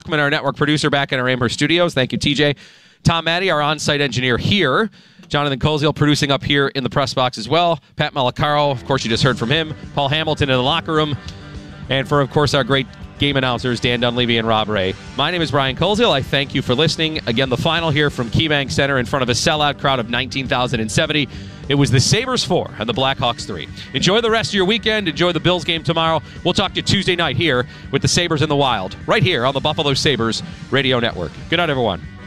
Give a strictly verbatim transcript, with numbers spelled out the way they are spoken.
Our network producer back in our Amherst studios. Thank you, T J. Tom Maddie, our on-site engineer here. Jonathan Koziel producing up here in the press box as well. Pat Malacaro, of course, you just heard from him. Paul Hamilton in the locker room. And for, of course, our great game announcers, Dan Dunleavy and Rob Ray. My name is Brian Koziel. I thank you for listening. Again, the final here from KeyBank Center in front of a sellout crowd of nineteen thousand seventy. It was the Sabres four and the Blackhawks three. Enjoy the rest of your weekend. Enjoy the Bills game tomorrow. We'll talk to you Tuesday night here with the Sabres in the Wild, right here on the Buffalo Sabres Radio Network. Good night, everyone.